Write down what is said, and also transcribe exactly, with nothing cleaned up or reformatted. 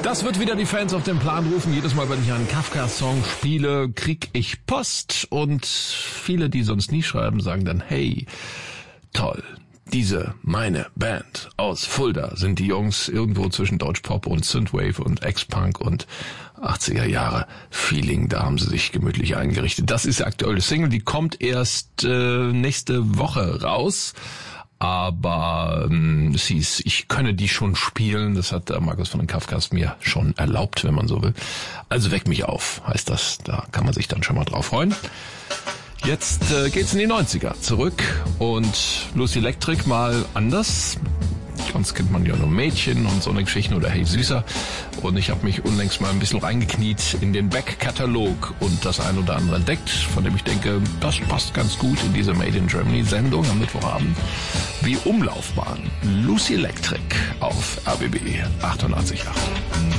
Das wird wieder die Fans auf den Plan rufen. Jedes Mal, wenn ich einen Kafka-Song spiele, krieg ich Post. Und viele, die sonst nie schreiben, sagen dann, hey, toll. Diese, meine Band aus Fulda sind die Jungs irgendwo zwischen Deutschpop und Synthwave und Ex-Punk und achtziger Jahre Feeling. Da haben sie sich gemütlich eingerichtet. Das ist die aktuelle Single. Die kommt erst äh, nächste Woche raus. Aber ähm, es hieß, ich könne die schon spielen. Das hat der Markus von den Kafkas mir schon erlaubt, wenn man so will. Also weck mich auf, heißt das. Da kann man sich dann schon mal drauf freuen. Jetzt äh, geht's in die neunziger zurück und Lucy Electric mal anders. Sonst kennt man ja nur Mädchen und so eine Geschichten oder Hey Süßer. Und ich habe mich unlängst mal ein bisschen reingekniet in den Back-Katalog und das ein oder andere entdeckt, von dem ich denke, das passt ganz gut in diese Made in Germany Sendung am Mittwochabend. Wie Umlaufbahn. Lucy Electric auf R B B achtundachtzig Komma acht.